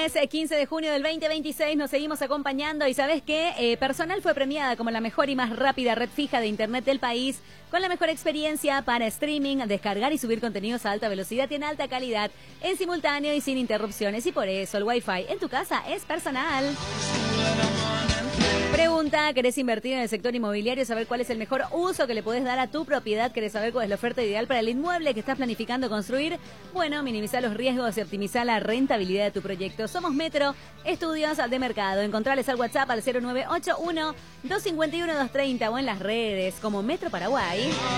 Lunes 15 de junio del 2026 nos seguimos acompañando y ¿sabes qué? Personal fue premiada como la mejor y más rápida red fija de internet del país con la mejor experiencia para streaming, descargar y subir contenidos a alta velocidad y en alta calidad, en simultáneo y sin interrupciones. Y por eso el Wi-Fi en tu casa es Personal. Pregunta, ¿querés invertir en el sector inmobiliario? ¿Saber cuál es el mejor uso que le podés dar a tu propiedad? ¿Querés saber cuál es la oferta ideal para el inmueble que estás planificando construir? Bueno, minimiza los riesgos y optimiza la rentabilidad de tu proyecto. Somos Metro, estudios de mercado. Encontrales al WhatsApp al 0981-251-230 o en las redes como Metro Paraguay.